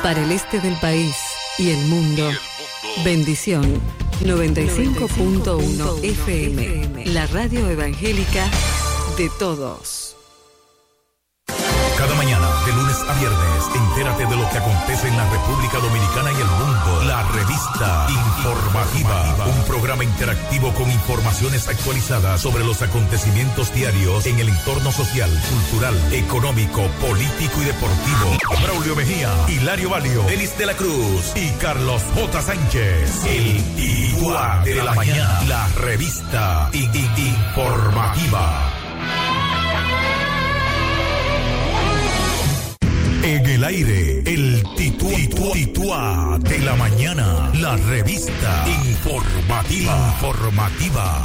Para el este del país y el mundo, Bendición 95.1 FM, la radio evangélica de todos. Cada mañana, de lunes a viernes, entérate de lo que acontece en la República Dominicana y el mundo. La revista Informativa, un programa interactivo con informaciones actualizadas sobre los acontecimientos diarios en el entorno social, cultural, económico, político y deportivo. Braulio Mejía, Hilario Valio, Denis de la Cruz y Carlos J. Sánchez. El Tituá de la mañana. La revista Informativa. En el aire, el Tituá de la mañana, la revista informativa.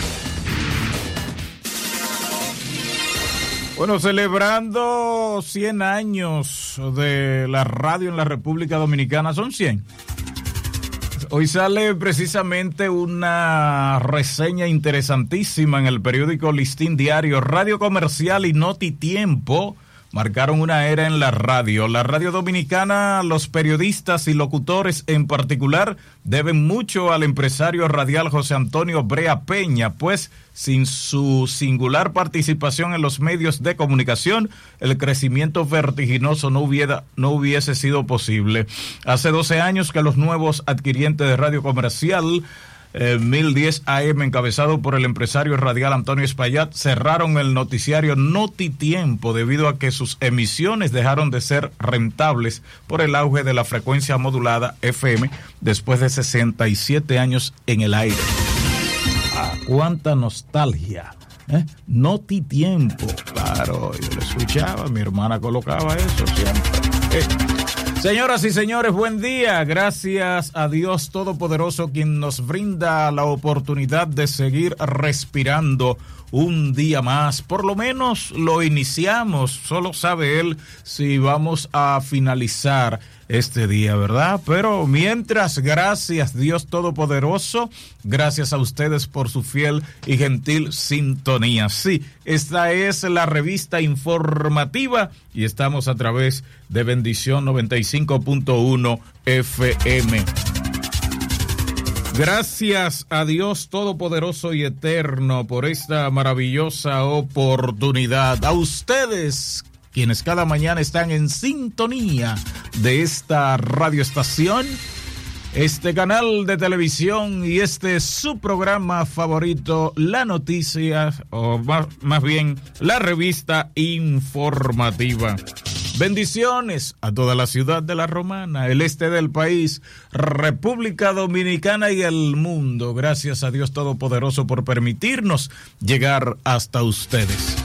Bueno, celebrando 100 años de la radio en la República Dominicana, son 100. Hoy sale precisamente una reseña interesantísima en el periódico Listín Diario. Radio Comercial y Notitiempo marcaron una era en la radio. La radio dominicana, los periodistas y locutores en particular, deben mucho al empresario radial José Antonio Brea Peña, pues sin su singular participación en los medios de comunicación, el crecimiento vertiginoso no hubiese sido posible. Hace 12 años que los nuevos adquirientes de Radio Comercial 1010 AM, encabezado por el empresario radial Antonio Espaillat, cerraron el noticiario Notitiempo debido a que sus emisiones dejaron de ser rentables por el auge de la frecuencia modulada FM después de 67 años en el aire. ¡Cuánta nostalgia! Notitiempo, claro, yo lo escuchaba, mi hermana colocaba eso siempre. Señoras y señores, buen día. Gracias a Dios Todopoderoso, quien nos brinda la oportunidad de seguir respirando un día más. Por lo menos lo iniciamos. Solo sabe Él si vamos a finalizar este día, ¿verdad? Pero mientras, gracias Dios Todopoderoso, gracias a ustedes por su fiel y gentil sintonía. Sí, esta es la revista informativa y estamos a través de Bendición 95.1 FM. Gracias a Dios Todopoderoso y Eterno por esta maravillosa oportunidad. A ustedes, quienes cada mañana están en sintonía de esta radioestación, este canal de televisión y este es su programa favorito, La Noticia, o más bien, la revista informativa. Bendiciones a toda la ciudad de La Romana, el este del país, República Dominicana y el mundo. Gracias a Dios Todopoderoso por permitirnos llegar hasta ustedes.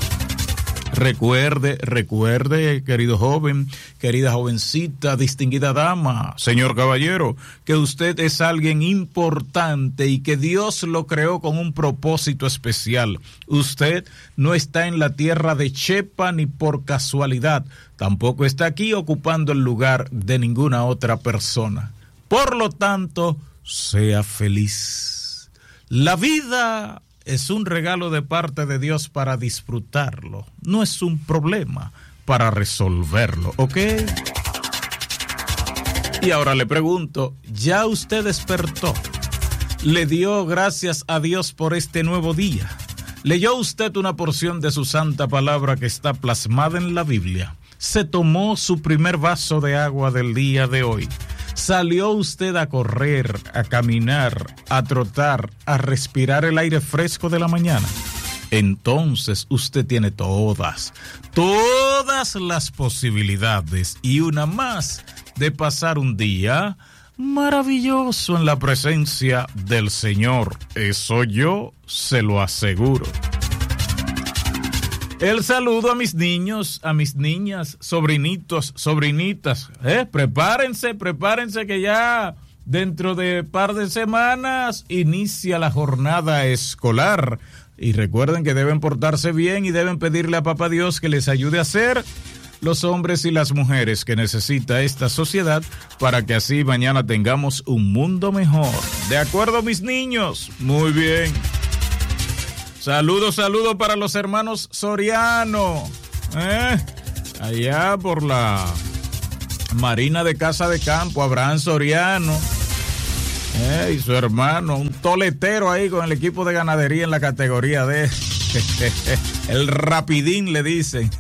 Recuerde, querido joven, querida jovencita, distinguida dama, señor caballero, que usted es alguien importante y que Dios lo creó con un propósito especial. Usted no está en la tierra de Chepa ni por casualidad, tampoco está aquí ocupando el lugar de ninguna otra persona. Por lo tanto, sea feliz. La vida es un regalo de parte de Dios para disfrutarlo. No es un problema para resolverlo, ¿ok? Y ahora le pregunto, ¿ya usted despertó? ¿Le dio gracias a Dios por este nuevo día? ¿Leyó usted una porción de su santa palabra que está plasmada en la Biblia? ¿Se tomó su primer vaso de agua del día de hoy? ¿Salió usted a correr, a caminar, a trotar, a respirar el aire fresco de la mañana? Entonces usted tiene todas las posibilidades y una más de pasar un día maravilloso en la presencia del Señor. Eso yo se lo aseguro. El saludo a mis niños, a mis niñas, sobrinitos, sobrinitas. Prepárense que ya dentro de par de semanas inicia la jornada escolar. Y recuerden que deben portarse bien y deben pedirle a Papá Dios que les ayude a ser los hombres y las mujeres que necesita esta sociedad para que así mañana tengamos un mundo mejor. ¿De acuerdo, mis niños? Muy bien. Saludos para los hermanos Soriano, allá por la Marina de Casa de Campo, Abraham Soriano, y su hermano, un toletero ahí con el equipo de ganadería en la categoría D. El rapidín le dicen.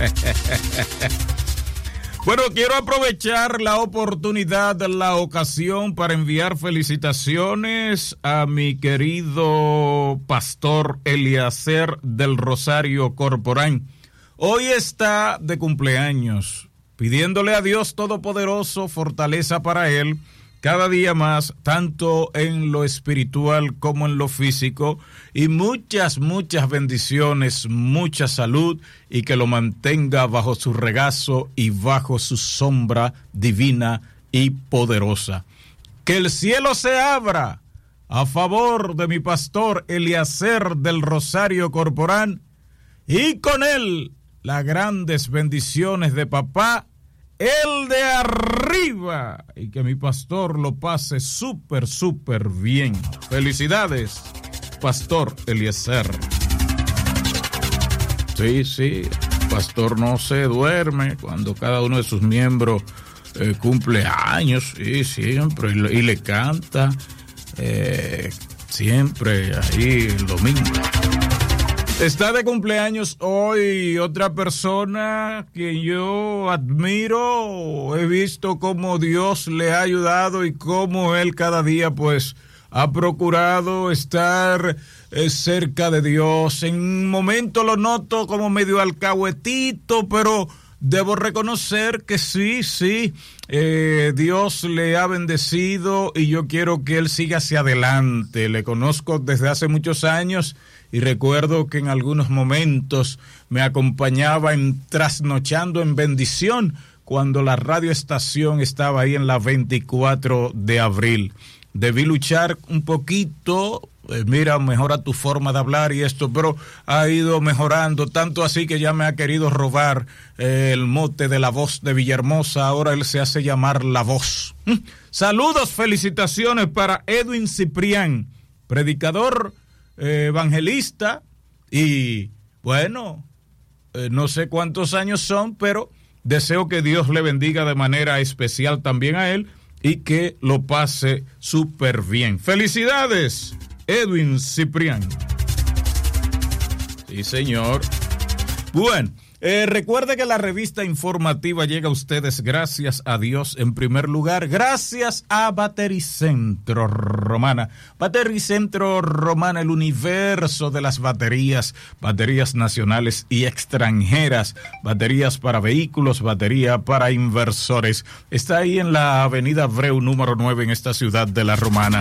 Bueno, quiero aprovechar la oportunidad, la ocasión para enviar felicitaciones a mi querido pastor Eliezer del Rosario Corporán. Hoy está de cumpleaños, pidiéndole a Dios Todopoderoso fortaleza para él cada día más, tanto en lo espiritual como en lo físico, y muchas bendiciones, mucha salud, y que lo mantenga bajo su regazo y bajo su sombra divina y poderosa. Que el cielo se abra a favor de mi pastor Eliezer del Rosario Corporán, y con él las grandes bendiciones de papá, el de arriba, y que mi pastor lo pase súper bien. Felicidades, pastor Eliezer. Sí, pastor no se duerme cuando cada uno de sus miembros cumple años, sí, siempre, y le canta siempre ahí el domingo. Está de cumpleaños hoy otra persona que yo admiro. He visto cómo Dios le ha ayudado y cómo él cada día pues ha procurado estar cerca de Dios. En un momento lo noto como medio alcahuetito, pero debo reconocer que sí, Dios le ha bendecido y yo quiero que él siga hacia adelante. Le conozco desde hace muchos años y recuerdo que en algunos momentos me acompañaba trasnochando en bendición cuando la radioestación estaba ahí en la 24 de abril. Debí luchar un poquito, mira, mejora tu forma de hablar y esto, pero ha ido mejorando, tanto así que ya me ha querido robar el mote de la voz de Villahermosa. Ahora él se hace llamar La Voz. Saludos, felicitaciones para Edwin Ciprián, predicador, evangelista, y bueno, no sé cuántos años son, pero deseo que Dios le bendiga de manera especial también a él y que lo pase súper bien. Felicidades, Edwin Ciprián. Sí, señor. Bueno, recuerde que la revista informativa llega a ustedes gracias a Dios en primer lugar, gracias a Batericentro Romana. Batericentro Romana, el universo de las baterías nacionales y extranjeras, baterías para vehículos, batería para inversores. Está ahí en la avenida Abreu número 9 en esta ciudad de La Romana.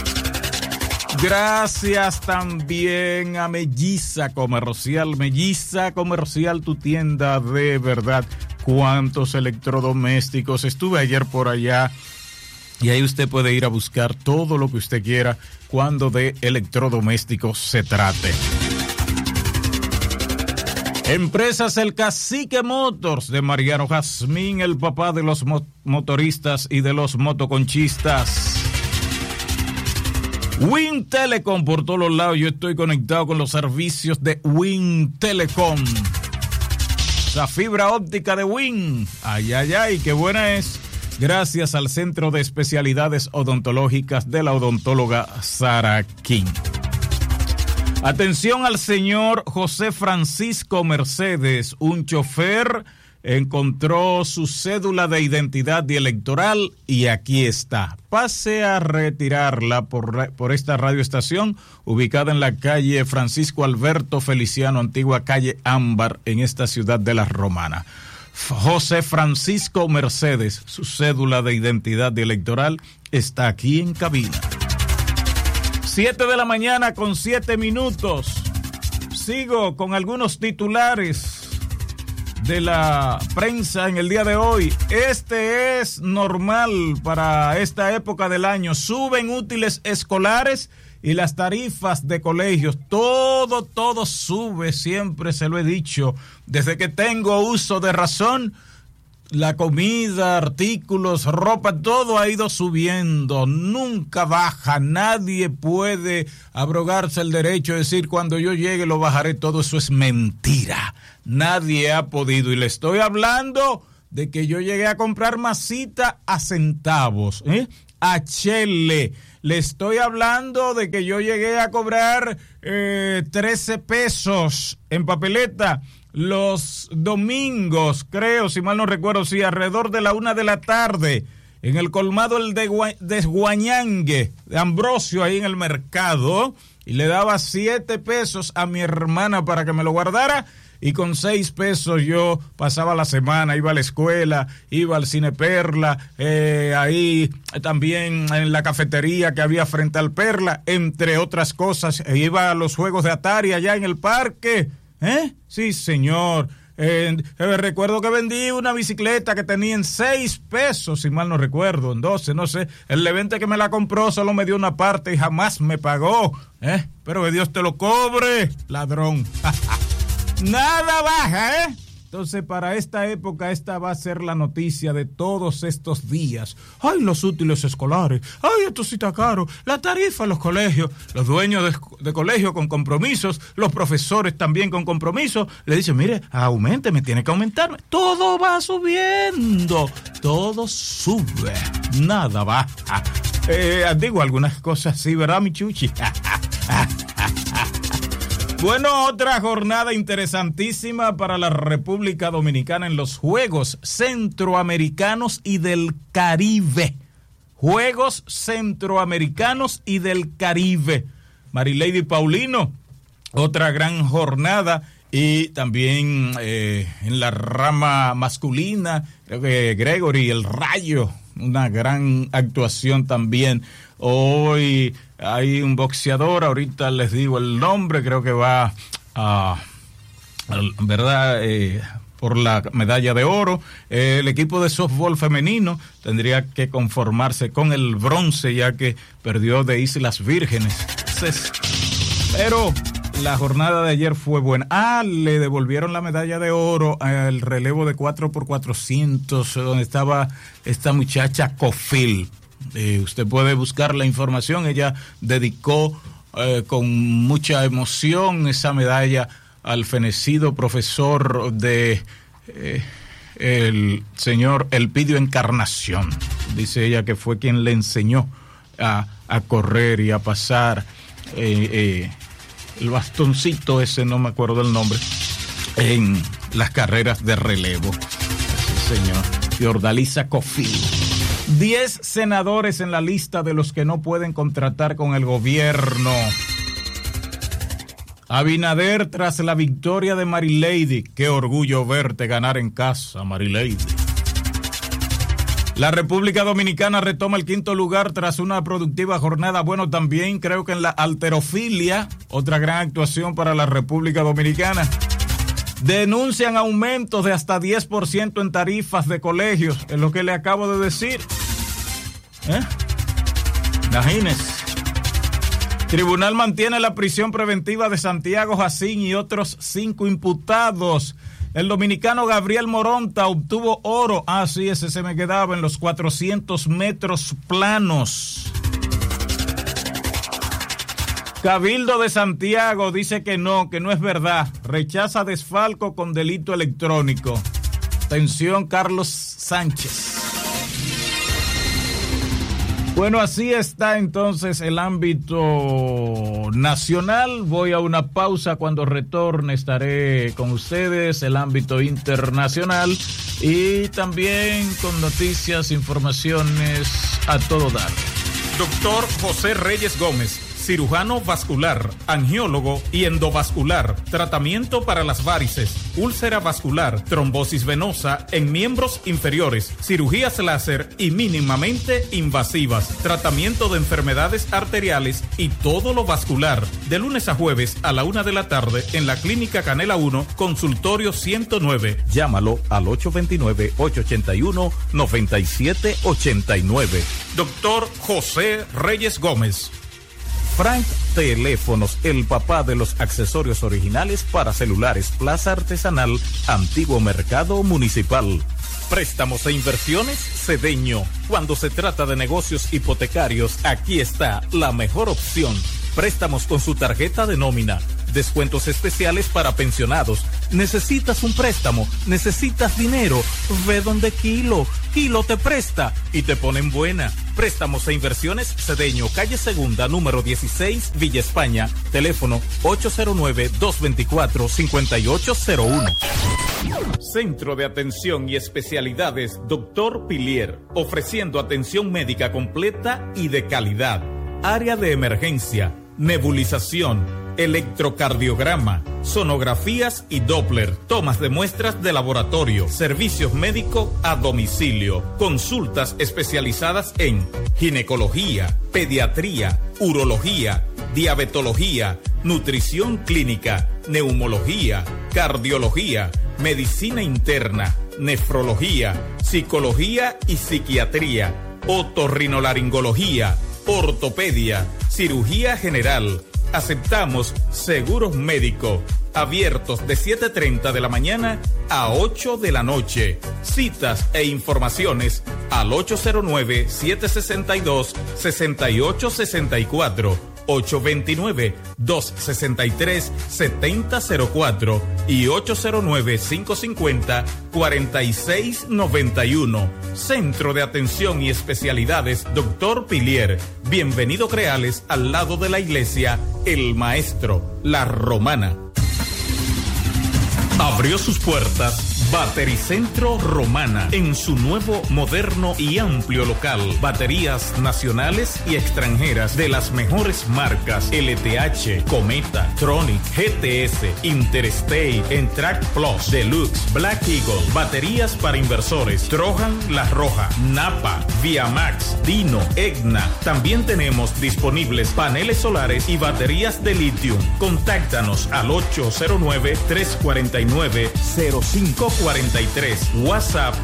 Gracias también a Melliza Comercial, tu tienda de verdad. Cuántos electrodomésticos. Estuve ayer por allá y ahí usted puede ir a buscar todo lo que usted quiera cuando de electrodomésticos se trate. Empresas El Cacique Motors de Mariano Jazmín, el papá de los motoristas y de los motoconchistas. Win Telecom por todos los lados. Yo estoy conectado con los servicios de Win Telecom. La fibra óptica de Win. Ay, qué buena es. Gracias al Centro de Especialidades Odontológicas de la odontóloga Sara King. Atención al señor José Francisco Mercedes, un chofer. Encontró su cédula de identidad y electoral y aquí está. Pase a retirarla por esta radioestación ubicada en la calle Francisco Alberto Feliciano, antigua calle Ámbar, en esta ciudad de La Romana. José Francisco Mercedes, su cédula de identidad y electoral está aquí en cabina. 7 de la mañana con 7 minutos. Sigo con algunos titulares de la prensa en el día de hoy. Este es normal para esta época del año. Suben útiles escolares y las tarifas de colegios. Todo sube, siempre se lo he dicho. Desde que tengo uso de razón, la comida, artículos, ropa, todo ha ido subiendo. Nunca baja. Nadie puede abrogarse el derecho de decir cuando yo llegue lo bajaré todo. Eso es mentira. Nadie ha podido, y le estoy hablando de que yo llegué a comprar masita a centavos, a chele. Le estoy hablando de que yo llegué a cobrar 13 pesos en papeleta los domingos, creo, si mal no recuerdo, sí, alrededor de la 1 de la tarde, en el colmado el de Guañangue, de Ambrosio, ahí en el mercado, y le daba 7 pesos a mi hermana para que me lo guardara, y con 6 pesos yo pasaba la semana, iba a la escuela, iba al Cine Perla, ahí también en la cafetería que había frente al Perla, entre otras cosas, iba a los juegos de Atari allá en el parque, Sí, señor. Recuerdo que vendí una bicicleta que tenía en 6 pesos, si mal no recuerdo, en 12, no sé. El evento que me la compró solo me dio una parte y jamás me pagó. Pero que Dios te lo cobre, ladrón. Nada baja, Entonces, para esta época, esta va a ser la noticia de todos estos días. ¡Ay, los útiles escolares! ¡Ay, esto sí está caro! La tarifa en los colegios, los dueños de colegio con compromisos, los profesores también con compromisos. Le dicen, mire, aumente, tiene que aumentarme. Todo va subiendo, todo sube, nada baja. Digo algunas cosas así, ¿verdad, mi chuchi? Bueno, otra jornada interesantísima para la República Dominicana en los Juegos Centroamericanos y del Caribe. Juegos Centroamericanos y del Caribe. Marilady Paulino, otra gran jornada. Y también en la rama masculina, creo que Gregory, el Rayo, una gran actuación también. Hoy hay un boxeador, ahorita les digo el nombre, creo que va ¿verdad? Por la medalla de oro. El equipo de softball femenino tendría que conformarse con el bronce, ya que perdió de Islas Vírgenes. Pero la jornada de ayer fue buena. Le devolvieron la medalla de oro al relevo de 4x400, donde estaba esta muchacha Cofil. Usted puede buscar la información. Ella dedicó con mucha emoción esa medalla al fenecido profesor de el señor Elpidio Encarnación. Dice ella que fue quien le enseñó a correr y a pasar el bastoncito ese, no me acuerdo el nombre, en las carreras de relevo. Sí, señor. Fiordalisa Cofil. 10 senadores en la lista de los que no pueden contratar con el gobierno. Abinader tras la victoria de Marilady. Qué orgullo verte ganar en casa, Marilady. La República Dominicana retoma el 5º lugar tras una productiva jornada. Bueno, también creo que en la halterofilia, otra gran actuación para la República Dominicana. Denuncian aumentos de hasta 10% en tarifas de colegios, es lo que le acabo de decir. Imagínense. Tribunal mantiene la prisión preventiva de Santiago Jacín y otros 5 imputados. El dominicano Gabriel Moronta obtuvo oro. Sí, ese se me quedaba en los 400 metros planos. Cabildo de Santiago dice que no es verdad. Rechaza desfalco con delito electrónico. Atención, Carlos Sánchez. Bueno, así está entonces el ámbito nacional. Voy a una pausa. Cuando retorne estaré con ustedes, el ámbito internacional y también con noticias, informaciones a todo dar. Doctor José Reyes Gómez, cirujano vascular, angiólogo y endovascular, tratamiento para las varices, úlcera vascular, trombosis venosa en miembros inferiores, cirugías láser y mínimamente invasivas, tratamiento de enfermedades arteriales y todo lo vascular, de lunes a jueves a la 1 de la tarde en la Clínica Canela 1, Consultorio 109. Llámalo al 829-881-9789. Doctor José Reyes Gómez. Frank Teléfonos, el papá de los accesorios originales para celulares, Plaza Artesanal, Antiguo Mercado Municipal. Préstamos e inversiones, Cedeño. Cuando se trata de negocios hipotecarios, aquí está la mejor opción. Préstamos con su tarjeta de nómina, descuentos especiales para pensionados. ¿Necesitas un préstamo? ¿Necesitas dinero? Ve donde Kilo. Kilo te presta y te ponen buena. Préstamos e inversiones Cedeño, calle Segunda, número 16, Villa España. Teléfono 809-224-5801. Centro de Atención y Especialidades Dr. Pilier, ofreciendo atención médica completa y de calidad. Área de emergencia, nebulización, electrocardiograma, sonografías y Doppler, tomas de muestras de laboratorio, servicios médicos a domicilio, consultas especializadas en ginecología, pediatría, urología, diabetología, nutrición clínica, neumología, cardiología, medicina interna, nefrología, psicología y psiquiatría, otorrinolaringología, ortopedia, cirugía general. Aceptamos seguros médicos, abiertos de 7:30 de la mañana a 8 de la noche. Citas e informaciones al 809-762-6864, 829-263-7004 y 809-550-4691. Centro de Atención y Especialidades Dr. Pilier. Bienvenido Creales, al lado de la iglesia El Maestro, La Romana. Abrió sus puertas Batericentro Romana en su nuevo, moderno y amplio local. Baterías nacionales y extranjeras de las mejores marcas: LTH, Cometa, Tronic, GTS, Interstate, Entrac Plus, Deluxe, Black Eagle. Baterías para inversores: Trojan, La Roja, Napa, Viamax, Dino, Egna. También tenemos disponibles paneles solares y baterías de litio. Contáctanos al 809-349-0543, WhatsApp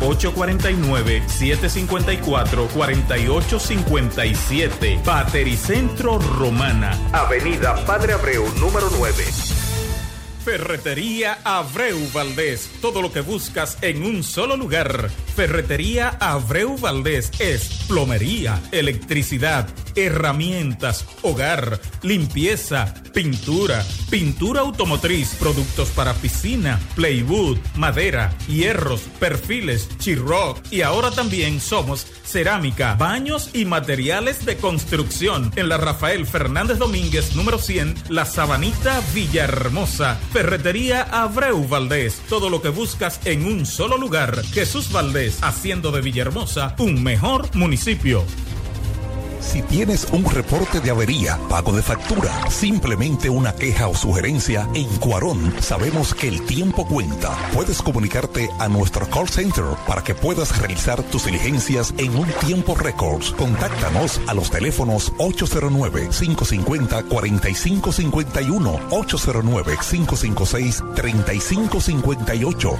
849-754-4857. Batericentro Romana, Avenida Padre Abreu, número 9. Ferretería Abreu Valdés, todo lo que buscas en un solo lugar. Ferretería Abreu Valdés es plomería, electricidad, herramientas, hogar, limpieza, pintura, pintura automotriz, productos para piscina, plywood, madera, hierros, perfiles, Chiroc, y ahora también somos cerámica, baños y materiales de construcción. En la Rafael Fernández Domínguez, número 100, La Sabanita, Villahermosa. Ferretería Abreu Valdés, todo lo que buscas en un solo lugar. Jesús Valdés, haciendo de Villahermosa un mejor municipio. Si tienes un reporte de avería, pago de factura, simplemente una queja o sugerencia, en Cuarón sabemos que el tiempo cuenta. Puedes comunicarte a nuestro call center para que puedas realizar tus diligencias en un tiempo récord. Contáctanos a los teléfonos 809-550-4551, 809-556-3558,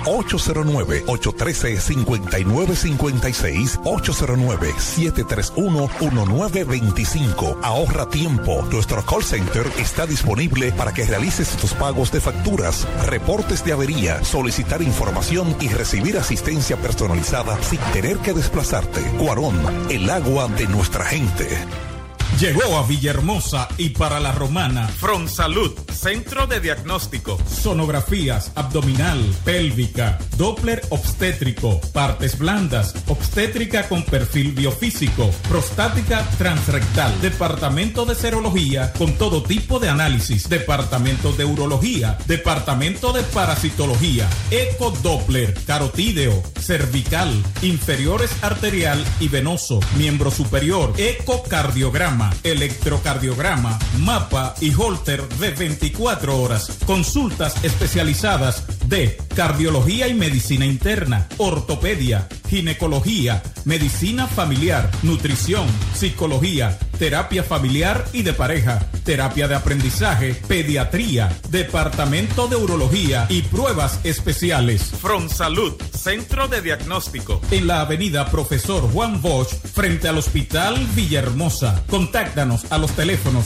809-813-5956, 809-731-1925. Ahorra tiempo. Nuestro call center está disponible para que realices tus pagos de facturas, reportes de avería, solicitar información y recibir asistencia personalizada sin tener que desplazarte. Cuarón, el agua de nuestra gente. Llegó a Villahermosa y para La Romana Fronsalud, centro de diagnóstico, sonografías abdominal, pélvica, Doppler obstétrico, partes blandas, obstétrica con perfil biofísico, prostática transrectal, departamento de serología con todo tipo de análisis, departamento de urología, departamento de parasitología, eco Doppler, carotídeo, cervical, inferiores arterial y venoso, miembro superior, ecocardiograma, electrocardiograma, mapa y holter de 24 horas. Consultas especializadas de cardiología y medicina interna, ortopedia, ginecología, medicina familiar, nutrición, psicología, terapia familiar y de pareja, terapia de aprendizaje, pediatría, departamento de urología y pruebas especiales. Fronsalud, centro de diagnóstico, en la avenida Profesor Juan Bosch, frente al Hospital Villahermosa. Contáctanos a los teléfonos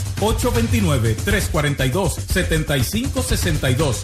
829-342-7562,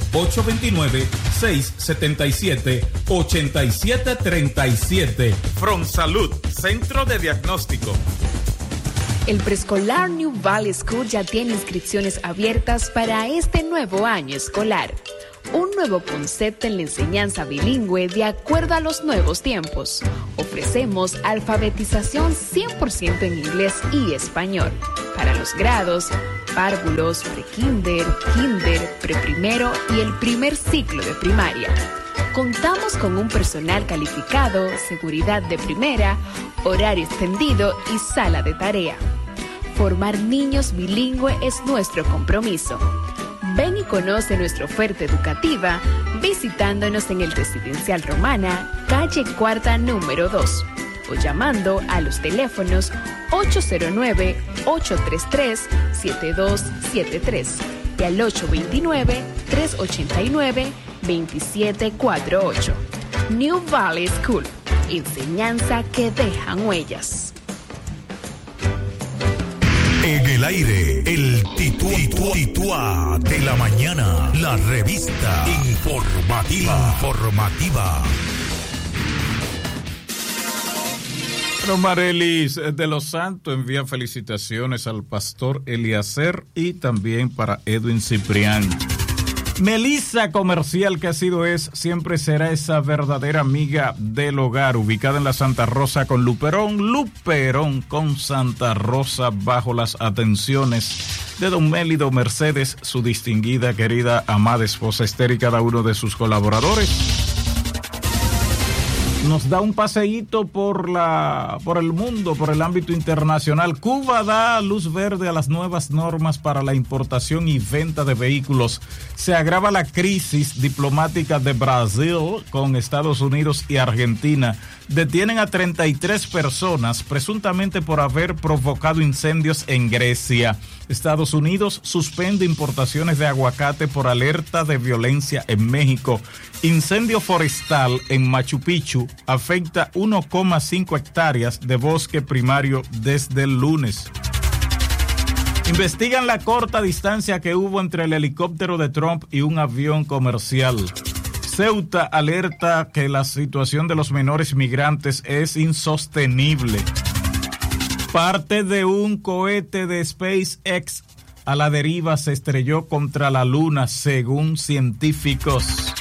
829-677-8737. Fronsalud, centro de diagnóstico. El preescolar New Valley School ya tiene inscripciones abiertas para este nuevo año escolar. Un nuevo concepto en la enseñanza bilingüe de acuerdo a los nuevos tiempos. Ofrecemos alfabetización 100% en inglés y español para los grados párvulos, prekinder, kinder, preprimero y el primer ciclo de primaria. Contamos con un personal calificado, seguridad de primera, horario extendido y sala de tarea. Formar niños bilingües es nuestro compromiso. Ven y conoce nuestra oferta educativa visitándonos en el Residencial Romana, calle Cuarta número 2 o llamando a los teléfonos 809-833-7273 y al 829-389-2748. New Valley School, enseñanza que dejan huellas. En el aire, el Tituá de la mañana, la revista informativa. Marelis de los Santos envía felicitaciones al pastor Eliezer y también para Edwin Ciprián. Melissa Comercial, que ha sido siempre será esa verdadera amiga del hogar, ubicada en la Santa Rosa con Luperón con Santa Rosa, bajo las atenciones de don Mélido Mercedes, su distinguida, querida, amada esposa Esther y cada uno de sus colaboradores. Nos da un paseíto por el mundo, por el ámbito internacional. Cuba da luz verde a las nuevas normas para la importación y venta de vehículos. Se agrava la crisis diplomática de Brasil con Estados Unidos y Argentina. Detienen a 33 personas presuntamente por haber provocado incendios en Grecia. Estados Unidos suspende importaciones de aguacate por alerta de violencia en México. Incendio forestal en Machu Picchu afecta 1,5 hectáreas de bosque primario desde el lunes. Investigan la corta distancia que hubo entre el helicóptero de Trump y un avión comercial. Ceuta alerta que la situación de los menores migrantes es insostenible. Parte de un cohete de SpaceX a la deriva se estrelló contra la luna, según científicos.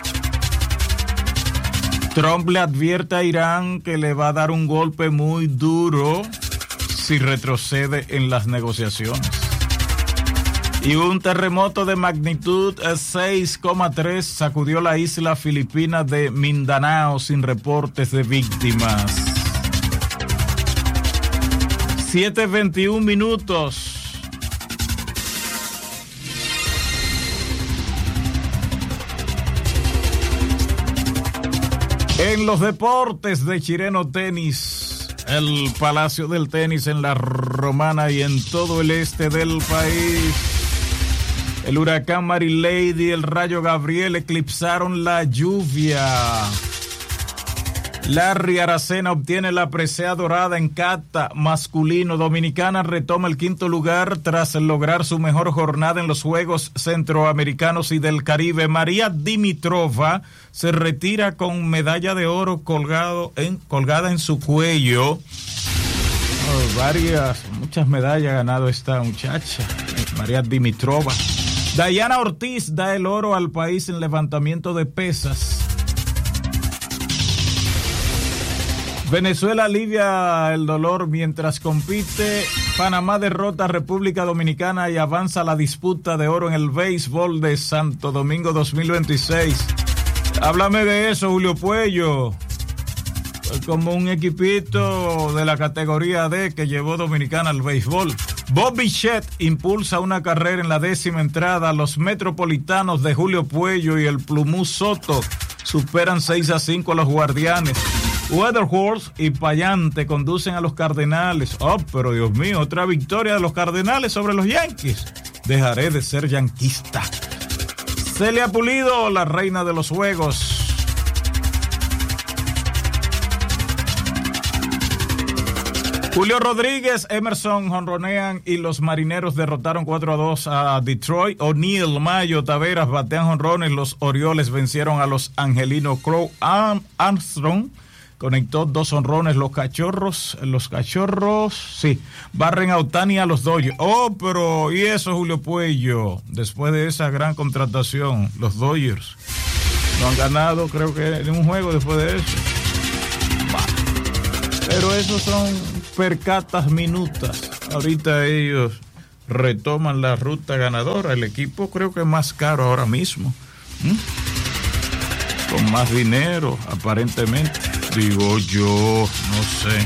Trump le advierte a Irán que le va a dar un golpe muy duro si retrocede en las negociaciones. Y un terremoto de magnitud 6,3 sacudió la isla filipina de Mindanao sin reportes de víctimas. 7:21 minutos. En los deportes de Chireno Tenis, el Palacio del Tenis en la Romana y en todo el este del país, el huracán Marilady y el rayo Gabriel eclipsaron la lluvia. Larry Aracena obtiene la presea dorada en kata masculino. Dominicana retoma el quinto lugar tras lograr su mejor jornada en los Juegos Centroamericanos y del Caribe. María Dimitrova se retira con medalla de oro colgada en su cuello. Muchas medallas ha ganado esta muchacha, María Dimitrova. Dayana Ortiz da el oro al país en levantamiento de pesas. Venezuela alivia el dolor mientras compite. Panamá derrota a República Dominicana y avanza la disputa de oro en el béisbol de Santo Domingo 2026. Háblame de eso, Julio Puello. Como un equipito de la categoría D que llevó Dominicana al béisbol. Bob Bichette impulsa una carrera en la 10ª entrada. Los metropolitanos de Julio Puello y el Plumú Soto superan 6-5 a los Guardianes. Weatherhorse y Payante conducen a los Cardenales. Oh, pero Dios mío, otra victoria de los Cardenales sobre los Yankees. Dejaré de ser yanquista. Celia Pulido, la reina de los juegos. Julio Rodríguez, Emerson jonronean y los Marineros derrotaron 4-2 a Detroit. O'Neill, Mayo, Taveras batean jonrones. Los Orioles vencieron a los Angelinos. Crow Armstrong conectó 2 honrones. Los cachorros, sí, barren a Ohtani a los Dodgers. Oh, pero ¿y eso, Julio Puello? Después de esa gran contratación, los Dodgers no han ganado, creo que en un juego después de eso. Pero esos son percatas minutas. Ahorita ellos retoman la ruta ganadora. El equipo creo que es más caro ahora mismo. Con más dinero, aparentemente. Digo yo, no sé.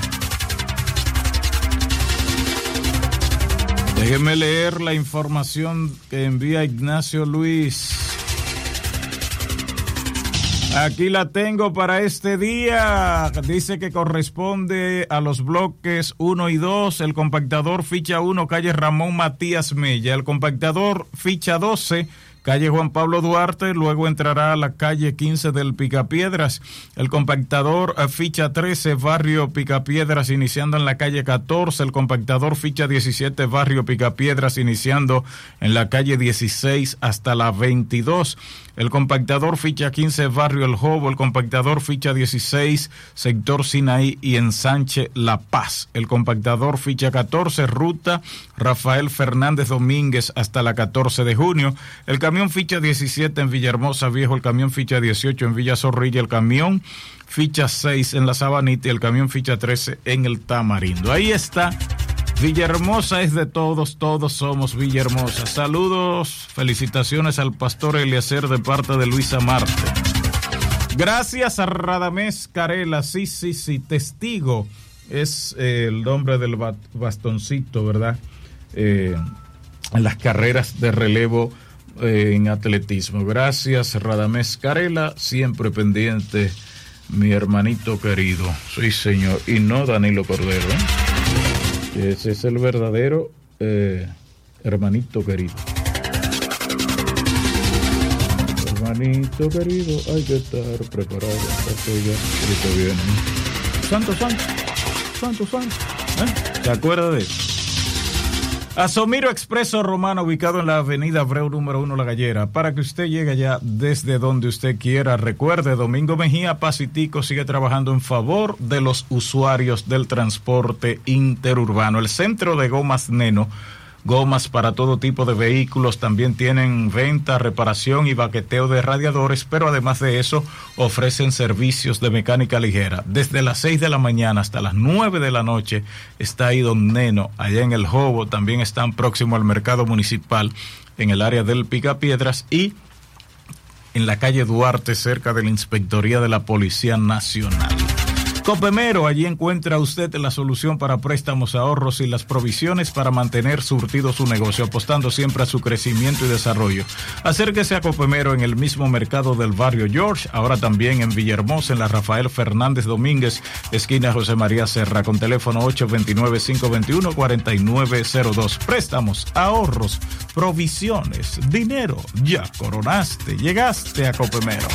Déjeme leer la información que envía Ignacio Luis. Aquí la tengo para este día. Dice que corresponde a los bloques 1 y 2. El compactador ficha 1, calle Ramón Matías Mella. El compactador ficha 12, calle Juan Pablo Duarte, luego entrará a la calle 15 del Picapiedras. El compactador ficha 13, barrio Picapiedras, iniciando en la calle 14. El compactador ficha 17, barrio Picapiedras, iniciando en la calle 16 hasta la 22. El compactador ficha 15, barrio El Jobo. El compactador ficha 16, sector Sinaí y Ensanche La Paz. El compactador ficha 14, ruta Rafael Fernández Domínguez hasta la 14 de junio. El camión ficha 17 en Villahermosa Viejo. El camión ficha 18 en Villa Zorrilla. El camión ficha 6 en La Sabanita y el camión ficha 13 en el Tamarindo. Ahí está. Villahermosa es de todos, todos somos Villahermosa. Saludos, felicitaciones al pastor Eliezer de parte de Luisa Marte. Gracias a Radamés Carela, sí, testigo es el nombre del bastoncito, ¿verdad? En las carreras de relevo en atletismo. Gracias Radamés Carela, siempre pendiente, mi hermanito querido. Sí, señor, y no Danilo Cordero, Ese es el verdadero hermanito querido. Hermanito querido, hay que estar preparado. Ahorita viene. Santo. ¿Se acuerda de eso? Asomiro Expreso Romano, ubicado en la avenida Abreu número 1 La Gallera, para que usted llegue allá desde donde usted quiera. Recuerde, Domingo Mejía Pacitico sigue trabajando en favor de los usuarios del transporte interurbano. El centro de Gomas Neno, gomas para todo tipo de vehículos, también tienen venta, reparación y baqueteo de radiadores, pero además de eso ofrecen servicios de mecánica ligera. Desde las 6 de la mañana hasta las 9 de la noche está ahí Don Neno, allá en El Jobo. También están próximo al mercado municipal en el área del Picapiedras y en la calle Duarte, cerca de la Inspectoría de la Policía Nacional. Copemero, allí encuentra usted la solución para préstamos, ahorros y las provisiones para mantener surtido su negocio, apostando siempre a su crecimiento y desarrollo. Acérquese a Copemero en el mismo mercado del barrio George, ahora también en Villahermosa, en la Rafael Fernández Domínguez, esquina José María Serra, con teléfono 829-521-4902. Préstamos, ahorros, provisiones, dinero. Ya coronaste, llegaste a Copemero.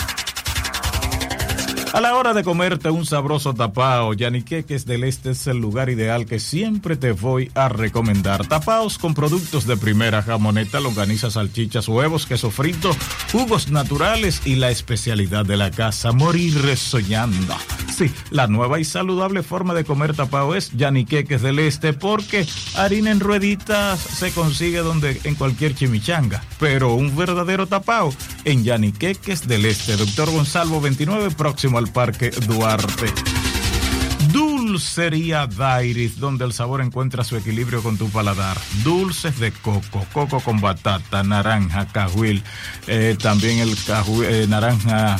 A la hora de comerte un sabroso tapao, Yaniqueques del Este es el lugar ideal que siempre te voy a recomendar. Tapaos con productos de primera, jamoneta, longaniza, salchichas, huevos, queso frito, jugos naturales y la especialidad de la casa, morir soñando. Sí, la nueva y saludable forma de comer tapao es Yaniqueques del Este, porque harina en rueditas se consigue en cualquier chimichanga, pero un verdadero tapao en Yaniqueques del Este. Doctor Gonzalo 29, próximo al Parque Duarte. Dulcería Dairis, donde el sabor encuentra su equilibrio con tu paladar. Dulces de coco con batata, naranja, cajuil, también el naranja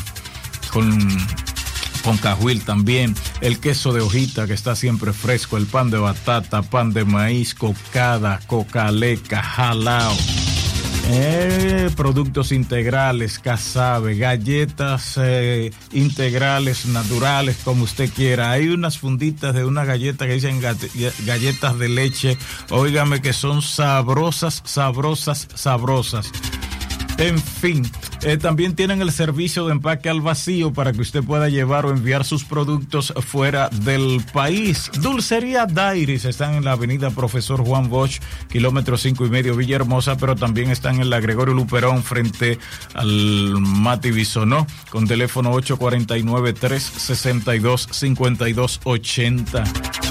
con cajuil también, el queso de hojita que está siempre fresco, el pan de batata, pan de maíz, cocada, cocaleca, jalao. Productos integrales, casabe, galletas integrales, naturales, como usted quiera. Hay unas funditas de una galleta que dicen galletas de leche, óigame, que son sabrosas. En fin, también tienen el servicio de empaque al vacío para que usted pueda llevar o enviar sus productos fuera del país. Dulcería Dairis están en la avenida Profesor Juan Bosch, kilómetro 5.5 Villahermosa, pero también están en la Gregorio Luperón frente al Mati Bisonó, con teléfono 849-362-5280.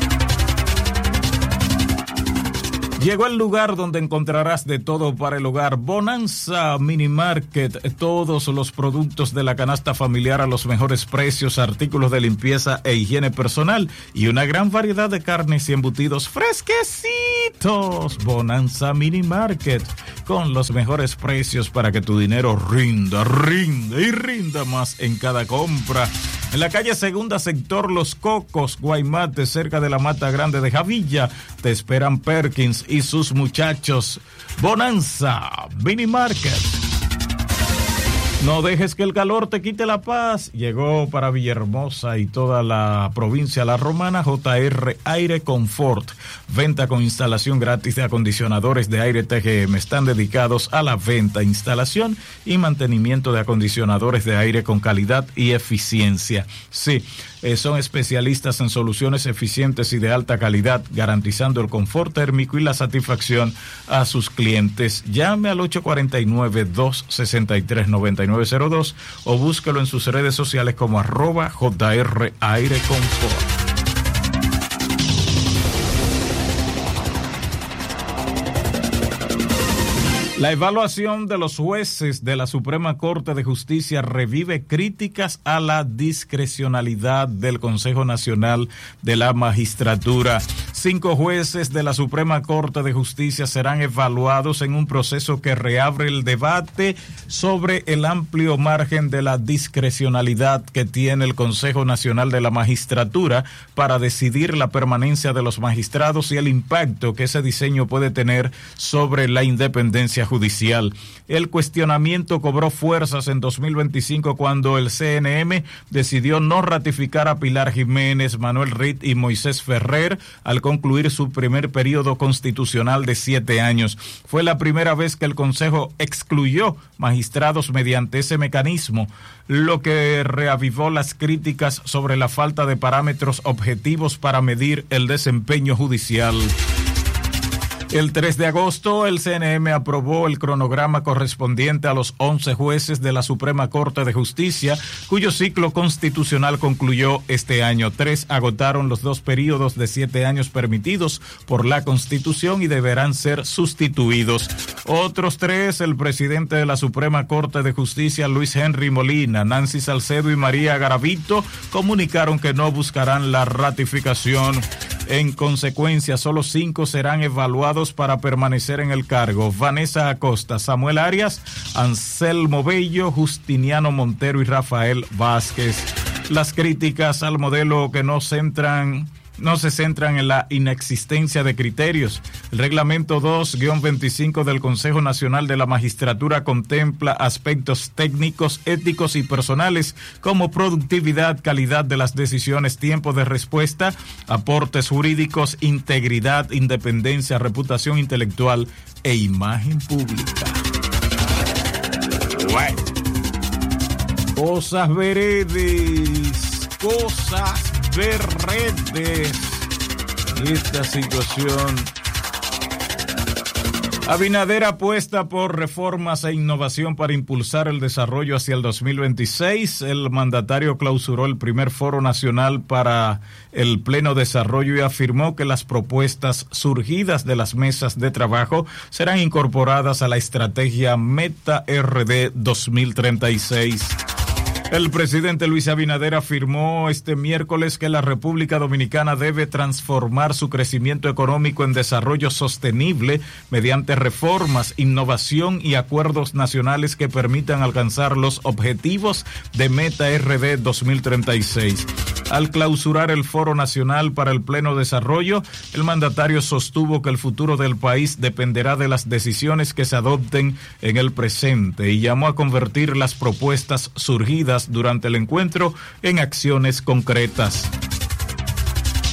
Llegó el lugar donde encontrarás de todo para el hogar. Bonanza Mini Market. Todos los productos de la canasta familiar a los mejores precios, artículos de limpieza e higiene personal y una gran variedad de carnes y embutidos fresquecitos. Bonanza Mini Market, con los mejores precios para que tu dinero rinda más en cada compra. En la calle Segunda, sector Los Cocos, Guaymate, cerca de la Mata Grande de Javilla, te esperan Perkins y sus muchachos. Bonanza Mini Market. No dejes que el calor te quite la paz. Llegó para Villahermosa y toda la provincia La Romana JR Aire Confort. Venta con instalación gratis de acondicionadores de aire TGM. Están dedicados a la venta, instalación y mantenimiento de acondicionadores de aire con calidad y eficiencia. Sí, son especialistas en soluciones eficientes y de alta calidad, garantizando el confort térmico y la satisfacción a sus clientes. Llame al 849-263-9902 o búsquelo en sus redes sociales como @JR Aire Confort. La evaluación de los jueces de la Suprema Corte de Justicia revive críticas a la discrecionalidad del Consejo Nacional de la Magistratura. 5 jueces de la Suprema Corte de Justicia serán evaluados en un proceso que reabre el debate sobre el amplio margen de la discrecionalidad que tiene el Consejo Nacional de la Magistratura para decidir la permanencia de los magistrados y el impacto que ese diseño puede tener sobre la independencia judicial. El cuestionamiento cobró fuerzas en 2025 cuando el CNM decidió no ratificar a Pilar Jiménez, Manuel Ritt y Moisés Ferrer al concluir su primer periodo constitucional de 7 años. Fue la primera vez que el Consejo excluyó magistrados mediante ese mecanismo, lo que reavivó las críticas sobre la falta de parámetros objetivos para medir el desempeño judicial. El 3 de agosto, el CNM aprobó el cronograma correspondiente a los 11 jueces de la Suprema Corte de Justicia, cuyo ciclo constitucional concluyó este año. 3 agotaron los 2 periodos de 7 años permitidos por la Constitución y deberán ser sustituidos. Otros 3, el presidente de la Suprema Corte de Justicia, Luis Henry Molina, Nancy Salcedo y María Garavito, comunicaron que no buscarán la ratificación. En consecuencia, solo 5 serán evaluados para permanecer en el cargo: Vanessa Acosta, Samuel Arias, Anselmo Bello, Justiniano Montero y Rafael Vázquez. Las críticas al modelo que no se centran en la inexistencia de criterios. El reglamento 2-25 del Consejo Nacional de la Magistratura contempla aspectos técnicos, éticos y personales como productividad, calidad de las decisiones, tiempo de respuesta, aportes jurídicos, integridad, independencia, reputación intelectual e imagen pública. Bueno. Cosas veredes, cosas verdes. Esta situación. Abinader apuesta por reformas e innovación para impulsar el desarrollo hacia el 2026. El mandatario clausuró el primer foro nacional para el pleno desarrollo y afirmó que las propuestas surgidas de las mesas de trabajo serán incorporadas a la estrategia Meta RD 2036. El presidente Luis Abinader afirmó este miércoles que la República Dominicana debe transformar su crecimiento económico en desarrollo sostenible mediante reformas, innovación y acuerdos nacionales que permitan alcanzar los objetivos de Meta RD 2036. Al clausurar el Foro Nacional para el Pleno Desarrollo, el mandatario sostuvo que el futuro del país dependerá de las decisiones que se adopten en el presente y llamó a convertir las propuestas surgidas durante el encuentro en acciones concretas.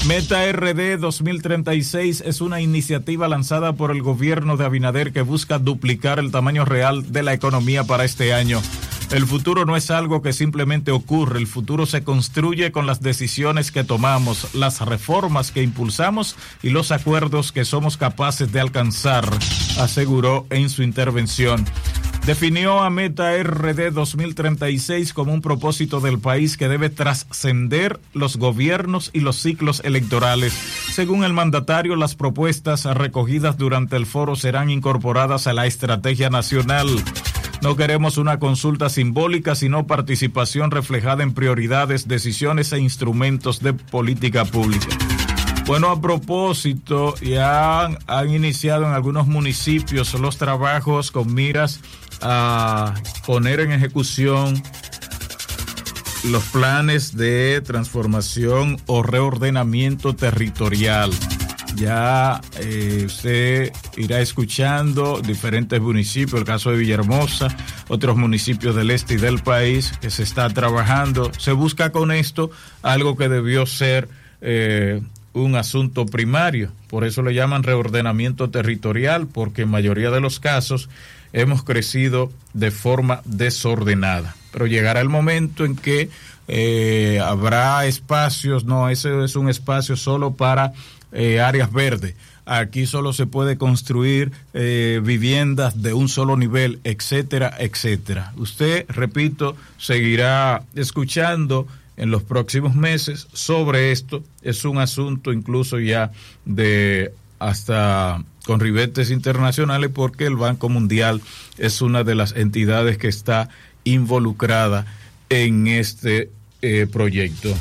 Meta RD 2036 es una iniciativa lanzada por el gobierno de Abinader que busca duplicar el tamaño real de la economía para este año. El futuro no es algo que simplemente ocurre, el futuro se construye con las decisiones que tomamos, las reformas que impulsamos y los acuerdos que somos capaces de alcanzar, aseguró en su intervención. Definió a Meta RD 2036 como un propósito del país que debe trascender los gobiernos y los ciclos electorales. Según el mandatario, las propuestas recogidas durante el foro serán incorporadas a la estrategia nacional. No queremos una consulta simbólica, sino participación reflejada en prioridades, decisiones e instrumentos de política pública. Bueno, a propósito, ya han iniciado en algunos municipios los trabajos con miras a poner en ejecución los planes de transformación o reordenamiento territorial. Ya usted irá escuchando diferentes municipios, el caso de Villahermosa, otros municipios del este y del país que se está trabajando. Se busca con esto algo que debió ser un asunto primario, por eso le llaman reordenamiento territorial, porque en mayoría de los casos hemos crecido de forma desordenada. Pero llegará el momento en que habrá espacios, no, ese es un espacio solo para áreas verdes. Aquí solo se puede construir viviendas de un solo nivel, etcétera, etcétera. Usted, repito, seguirá escuchando en los próximos meses sobre esto. Es un asunto incluso ya de hasta con ribetes internacionales, porque el Banco Mundial es una de las entidades que está involucrada en este proyecto.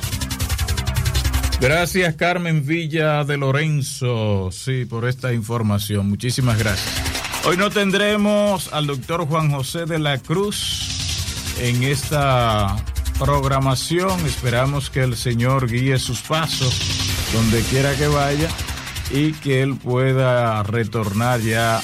Gracias, Carmen Villa de Lorenzo, sí, por esta información. Muchísimas gracias. Hoy no tendremos al doctor Juan José de la Cruz en esta programación. Esperamos que el Señor guíe sus pasos donde quiera que vaya y que él pueda retornar ya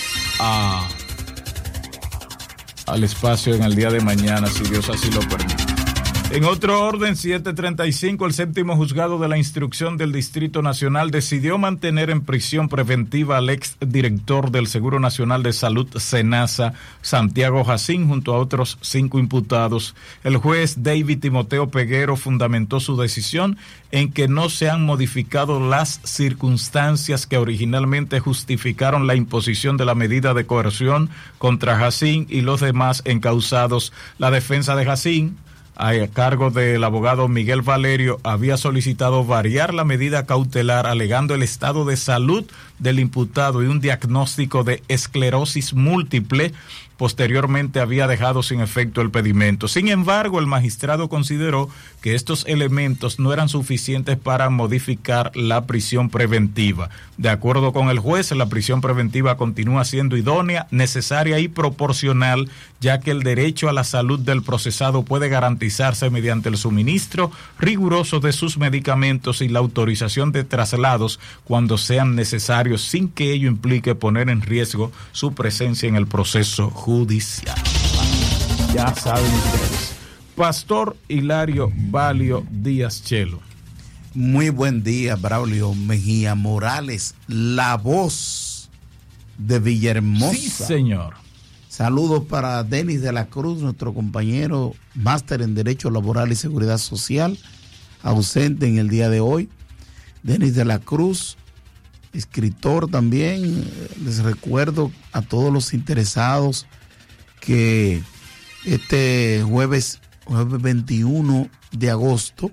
al espacio en el día de mañana, si Dios así lo permite. En otro orden, 7:35, el séptimo juzgado de la instrucción del Distrito Nacional decidió mantener en prisión preventiva al exdirector del Seguro Nacional de Salud, SENASA, Santiago Jacín, junto a otros 5 imputados. El juez David Timoteo Peguero fundamentó su decisión en que no se han modificado las circunstancias que originalmente justificaron la imposición de la medida de coerción contra Jacín y los demás encausados. La defensa de Jacín, a cargo del abogado Miguel Valerio, había solicitado variar la medida cautelar alegando el estado de salud del imputado y un diagnóstico de esclerosis múltiple. Posteriormente había dejado sin efecto el pedimento. Sin embargo, el magistrado consideró que estos elementos no eran suficientes para modificar la prisión preventiva. De acuerdo con el juez, la prisión preventiva continúa siendo idónea, necesaria y proporcional, ya que el derecho a la salud del procesado puede garantizarse mediante el suministro riguroso de sus medicamentos y la autorización de traslados cuando sean necesarios, sin que ello implique poner en riesgo su presencia en el proceso judicial. Ya saben ustedes. Pastor Hilario Valio Díaz Chelo. Muy buen día, Braulio Mejía Morales, la voz de Villahermosa. Sí, señor. Saludos para Denis de la Cruz, nuestro compañero máster en Derecho Laboral y Seguridad Social, ausente en el día de hoy. Denis de la Cruz, escritor también. Les recuerdo a todos los interesados que este jueves 21 de agosto,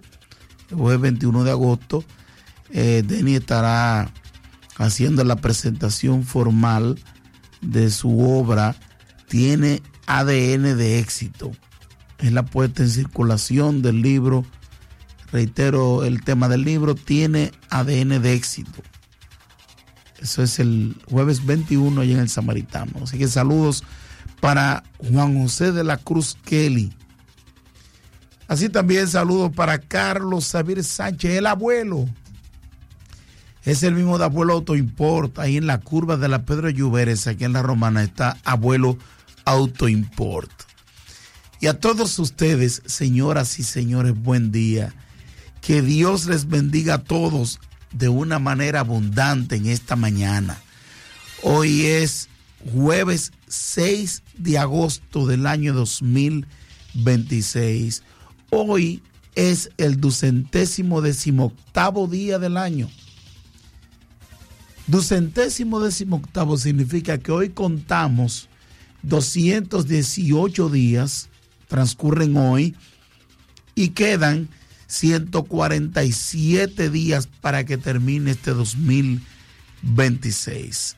Denis estará haciendo la presentación formal de su obra Tiene ADN de éxito. Es la puesta en circulación del libro. Reitero el tema del libro, Tiene ADN de éxito. Eso es el jueves 21 allá en el Samaritano. Así que saludos para Juan José de la Cruz Kelly. Así también saludos para Carlos Xavier Sánchez, el abuelo. Es el mismo de Abuelo Autoimport, ahí en la curva de la Pedro Lluveres, aquí en La Romana, está Abuelo Autoimport. Y a todos ustedes, señoras y señores, buen día. Que Dios les bendiga a todos de una manera abundante en esta mañana. Hoy es jueves 6 de agosto del año 2026. Hoy es el 218º día del año. 218º significa que hoy contamos 218 días, transcurren hoy, y quedan 147 días para que termine este 2026.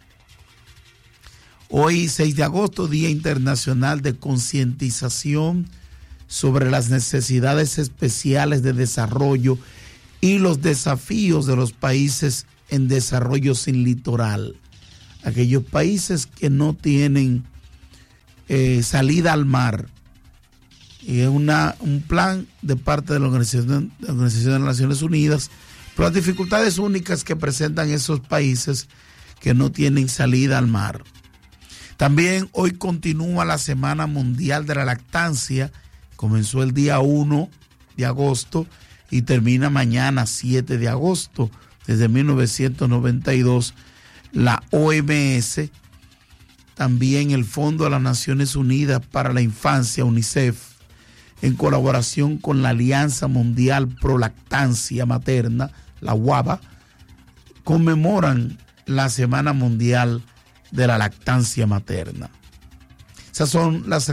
Hoy, 6 de agosto, Día Internacional de Concientización sobre las necesidades especiales de desarrollo y los desafíos de los países en desarrollo sin litoral. Aquellos países que no tienen salida al mar. Y es un plan de parte de la Organización de las Naciones Unidas, por las dificultades únicas que presentan esos países que no tienen salida al mar. También hoy continúa la Semana Mundial de la Lactancia. Comenzó el día 1 de agosto y termina mañana 7 de agosto. Desde 1992, la OMS, también el Fondo de las Naciones Unidas para la Infancia, UNICEF, en colaboración con la Alianza Mundial Pro Lactancia Materna, la UABA, conmemoran la Semana Mundial de la Lactancia Materna. Esas son las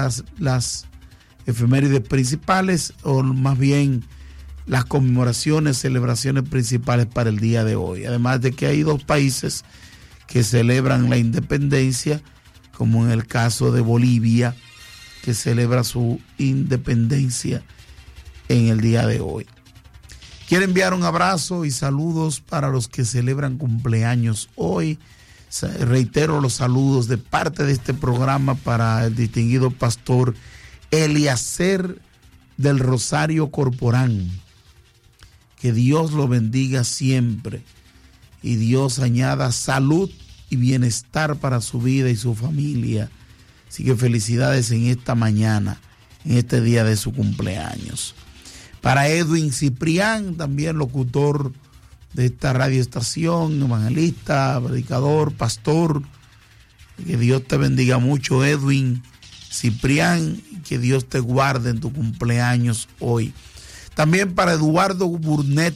efemérides principales, o más bien las conmemoraciones, celebraciones principales para el día de hoy. Además de que hay 2 países que celebran la independencia, como en el caso de Bolivia, que celebra su independencia en el día de hoy. Quiero enviar un abrazo y saludos para los que celebran cumpleaños hoy. Reitero los saludos de parte de este programa para el distinguido pastor Eliezer del Rosario Corporán. Que Dios lo bendiga siempre y Dios añada salud y bienestar para su vida y su familia. Así que felicidades en esta mañana, en este día de su cumpleaños. Para Edwin Ciprián, también locutor de esta radioestación, evangelista, predicador, pastor. Que Dios te bendiga mucho, Edwin Ciprián, y que Dios te guarde en tu cumpleaños hoy. También para Eduardo Burnett,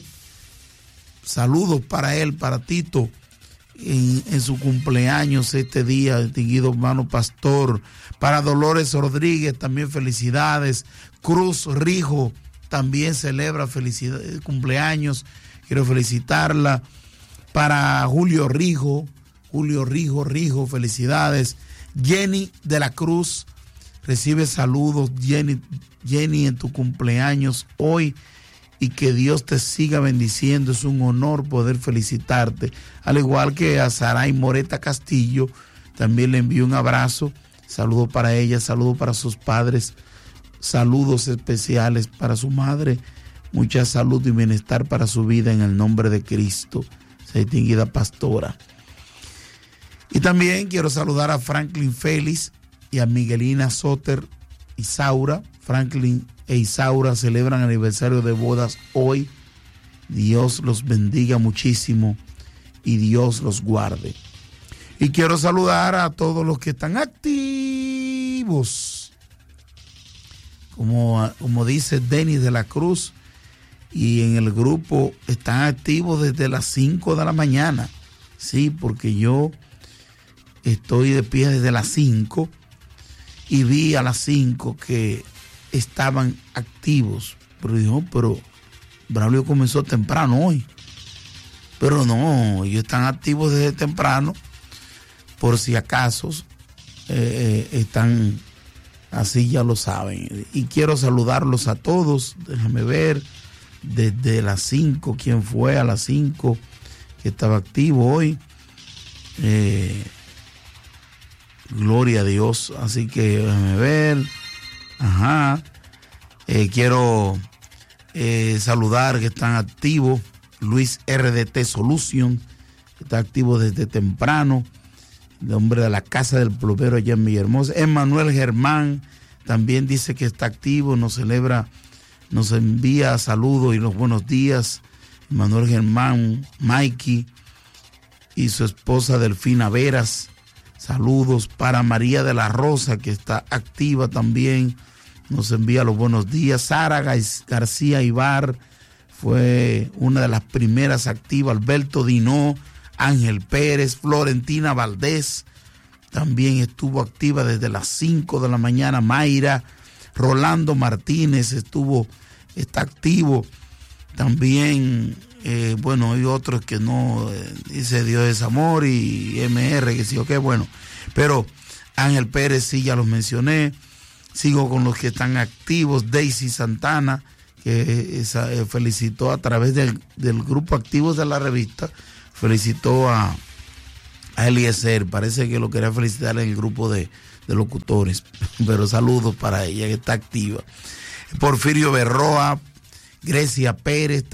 saludos para él, para Tito, en su cumpleaños este día, distinguido hermano pastor. Para Dolores Rodríguez, también felicidades. Cruz Rijo también celebra cumpleaños, quiero felicitarla. Para Julio Rijo, felicidades. Jenny de la Cruz, recibe saludos, Jenny, en tu cumpleaños hoy, y que Dios te siga bendiciendo. Es un honor poder felicitarte. Al igual que a Saray Moreta Castillo, también le envío un abrazo, saludo para ella, saludo para sus padres, saludos especiales para su madre, mucha salud y bienestar para su vida en el nombre de Cristo, esa distinguida pastora. Y también quiero saludar a Franklin Félix y a Miguelina Soter Isaura. Franklin e Isaura celebran aniversario de bodas hoy. Dios los bendiga muchísimo y Dios los guarde. Y quiero saludar a todos los que están activos, como dice Denis de la Cruz, y en el grupo están activos desde las 5 de la mañana. Sí, porque yo estoy de pie desde las 5 y vi a las 5 que estaban activos. Pero dijo, pero Braulio comenzó temprano hoy. Pero no, ellos están activos desde temprano, por si acaso están así, ya lo saben. Y quiero saludarlos a todos. Déjame ver, desde las 5, quién fue a las 5 que estaba activo hoy. Gloria a Dios. Así que déjame ver. Quiero saludar que están activos. Luis RDT Solution, que está activo desde temprano. El hombre de la casa del plomero allá en Villahermosa. Emmanuel Germán también dice que está activo, nos celebra nos envía saludos y los buenos días. Manuel Germán, Mikey y su esposa Delfina Veras. Saludos para María de la Rosa, que está activa también. Nos envía los buenos días. Sara García Ibar fue una de las primeras activas. Alberto Dinó, Ángel Pérez, Florentina Valdés también estuvo activa desde las 5 de la mañana. Mayra, Rolando Martínez está activo también. Hay otros que no, dice Dios es amor y MR, que sí o qué, bueno. Pero Ángel Pérez sí, ya los mencioné. Sigo con los que están activos. Daisy Santana, que felicitó a través del grupo Activos de la Revista, felicitó a Eliezer. Parece que lo quería felicitar en el grupo de locutores, pero saludos para ella, que está activa. Porfirio Berroa, Grecia Pérez